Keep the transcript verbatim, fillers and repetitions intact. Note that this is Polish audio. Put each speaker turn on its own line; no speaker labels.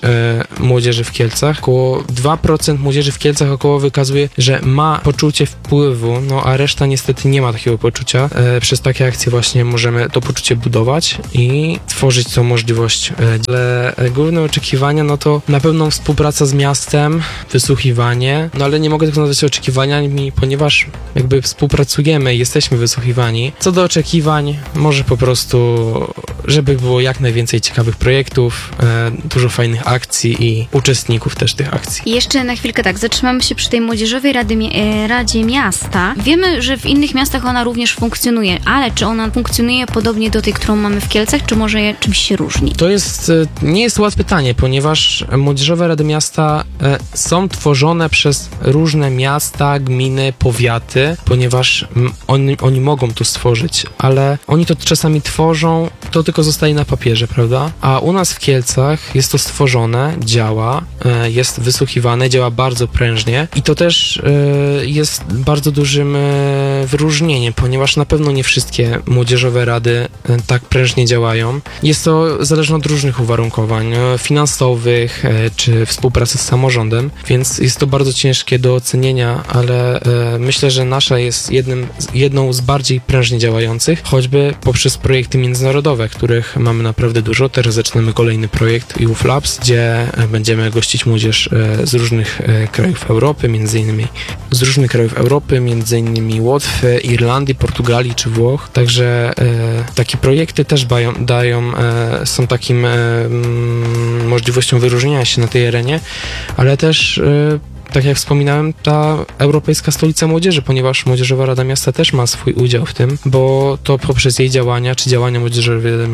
e, młodzieży w Kielcach. Około dwa procent młodzieży w Kielcach około wykazuje, że ma poczucie wpływu, no a reszta niestety nie ma takiego poczucia. E, przez takie akcje właśnie możemy to poczucie budować i tworzyć tą możliwość. E, ale e, główne oczekiwania, no to na pewno współpraca z miastem, wysłuchiwanie, no ale nie mogę tego nazwać oczekiwaniami, ponieważ jakby współpracujemy i jesteśmy wysłuchiwani. Co do oczekiwań, może po prostu, żeby było jak najwięcej ciekawych projektów, e, dużo fajnych akcji i uczestników też tych akcji.
I jeszcze na chwilkę tak, zatrzymamy się przy tej Młodzieżowej Rady, e, Radzie Miasta. Wiemy, że w innych miastach ona również funkcjonuje, ale czy ona funkcjonuje podobnie do tej, którą mamy w Kielcach, czy może czymś się różni?
To jest, nie jest łatwe pytanie, ponieważ Młodzieżowe Rady Miasta e, są tworzone przez różne miasta, gminy, powiaty, ponieważ m, oni, oni mogą to stworzyć, ale oni to czasami tworzą, to tylko zostaje na papierze, prawda? A u nas w Kielcach jest to stworzone, działa, e, jest wysłuchiwane, działa bardzo prężnie i to też e, jest bardzo dużym e, wyróżnieniem, ponieważ na pewno nie wszystkie młodzieżowe rady e, tak prężnie działają. Jest to zależne od różnych uwarunkowań e, finansowych e, czy współpracy z samorządem, więc jest to bardzo ciężkie do ocenienia, ale e, myślę, że nasza jest jednym, jedną z bardziej prężnie działających, choćby poprzez projekty międzynarodowe, których mamy naprawdę dużo. Teraz zaczynamy kolejny projekt Youth Labs, gdzie będziemy gościć młodzież e, z różnych e, krajów Europy, między innymi z różnych krajów Europy, między innymi Łotwy, Irlandii, Portugalii czy Włoch. Także e, takie projekty też dają, dają e, są takim e, m, możliwością wyróżnienia się na tej arenie, ale też e, tak jak wspominałem, ta Europejska Stolica Młodzieży, ponieważ Młodzieżowa Rada Miasta też ma swój udział w tym, bo to poprzez jej działania, czy działania Młodzieżowej Rady